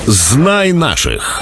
Знай наших.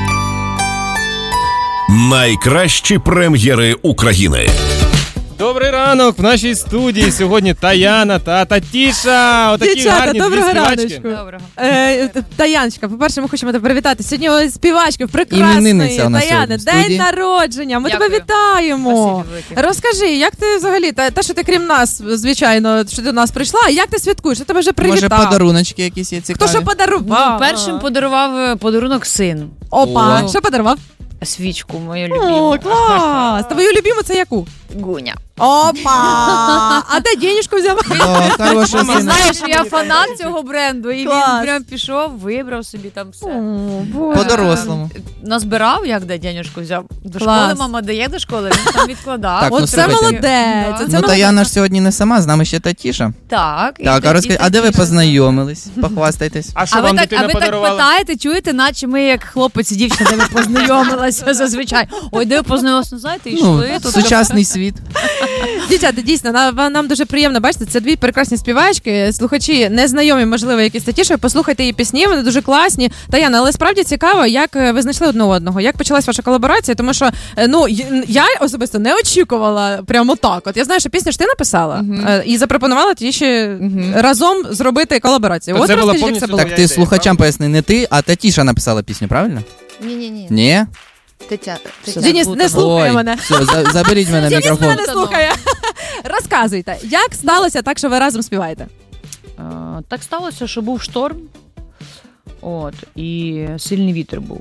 Найкращі прем'єри України. Добрий ранок в нашій студії. Сьогодні Таяна та Татіша. Отакі дівчата, гарні дві співачки. Доброго. Таяночка, по-перше, ми хочемо тебе привітати. Сьогодні співачки прекрасної Таяни. День народження. Ми тебе вітаємо. Розкажи, як ти взагалі, те, що ти крім нас, звичайно, що ти до нас прийшла, як ти святкуєш? Я тебе вже привітав. Може, подаруночки якісь є цікаві? Хто що подарував? Першим подарував подарунок син. Опа, що подарував? Свічку мою любиму. О, клас! Твою любиму це яку? Гуня. Опа! А де денежку взяв? Мама, знаєш, я фанат цього бренду, і він прям пішов, вибрав собі там все. По-дорослому. Назбирав, як де денежку взяв. До школи мама дає до школи, він там відкладав. Так, от це молодець. Ну, Таяна ж сьогодні не сама, з нами ще Татіша. Так. Так, а розкажи, а де ви познайомились? Похвастайтесь. А що вам дитина подарувала? А ви так питаєте, чуєте, наче ми як хлопець і дівчина, де ми познайомилися зазвичай. Ой, де ви познайомилися, знаєте, і йшли. Сучасний світ. Дівчата, дійсно, нам дуже приємно бачити, це дві прекрасні співачки, слухачі незнайомі, можливо, якісь Татішою, послухайте її пісні, вони дуже класні. Таяна, але справді цікаво, як ви знайшли одне одного, як почалась ваша колаборація, тому що, я особисто не очікувала прямо так. От я знаю, що пісню ж ти написала і запропонувала Татіші разом зробити колаборацію. От розкажіть, як це було. Так ти слухачам поясни, не ти, а Татіша написала пісню, правильно? Ні. Ні? Деніс, не слухає мене. Все, заберіть мене мікрофон. Деніс мене слухає. Розказуйте, як сталося так, що ви разом співаєте? Так сталося, що був шторм, і сильний вітер був.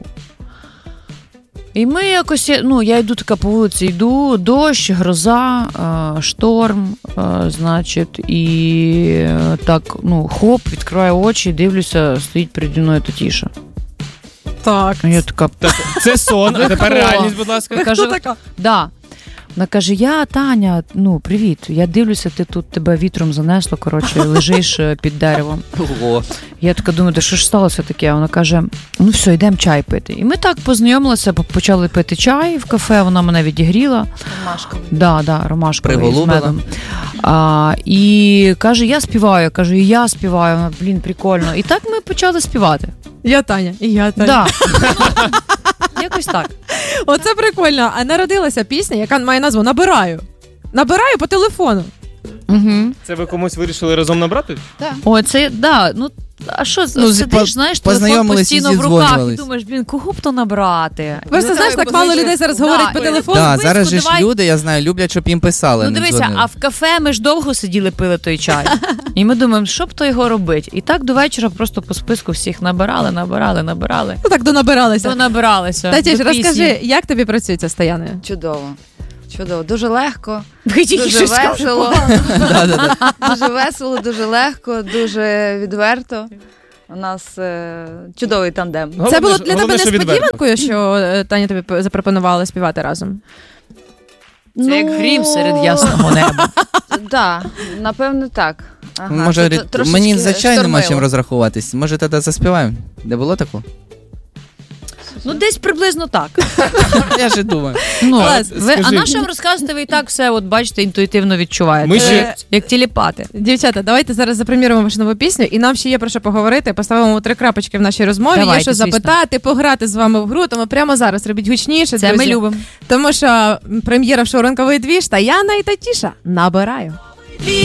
І ми якось, я йду така по вулиці, дощ, гроза, шторм, значить, і так, хоп, відкриваю очі, дивлюся, стоїть переді мною Татіша. Так. Я така... Це сон, а тепер реальність, будь ласка. Хто така? Да. Вона каже, я Таня, привіт, я дивлюся, ти тут, тебе вітром занесло, лежиш під деревом. Ого. Я така думаю, що ж сталося таке? Вона каже, все, йдемо чай пити. І ми так познайомилися, почали пити чай в кафе, вона мене відігріла. Ромашковий. Да, ромашковий з медом. І каже, я співаю. Кажу, і я співаю. Вона, блін, прикольно. І так ми почали співати. Я Таня, і я Таня. Да. Якось так. Оце прикольно. А народилася пісня, яка має назву «Набираю». Набираю по телефону. Це ви комусь вирішили разом набрати? Так. О, це, да, а що, сидиш, знаєш, телефон постійно в руках і думаєш, кого б то набрати? Просто, знаєш, так мало людей зараз говорять по телефону. Так, зараз же ж люди, я знаю, люблять, щоб їм писали. Дивися, а в кафе ми ж довго сиділи, пили той чай. І ми думаємо, що б то його робити? І так до вечора просто по списку всіх набирали. Так донабиралися. Татіш, розкажи, як тобі працюється з Таяною? Чудово, дуже легко, дуже весело, дуже весело, дуже легко, дуже відверто. У нас чудовий тандем. Це було для тебе несподіванкою, що Таня тобі запропонувала співати разом? Це як грім серед ясного неба. Так, напевно так. Може, мені звичайно нема чим розрахуватись. Може, тоді заспіваємо? Не було такого? Десь приблизно так. Я ж думаю. А нашим розказувати ви і так все, бачите, інтуїтивно відчуваєте. Як телепати. Дівчата, давайте зараз запрем'єруємо вашу нову пісню, і нам ще є про що поговорити. Поставимо 3 крапочки в нашій розмові. Давайте, є що запитати, пограти з вами в гру, тому прямо зараз робіть гучніше. Це друзі. Ми любимо. Тому що прем'єра в шоу «Ранковий двіж» Таяна і Татіша. Набираю.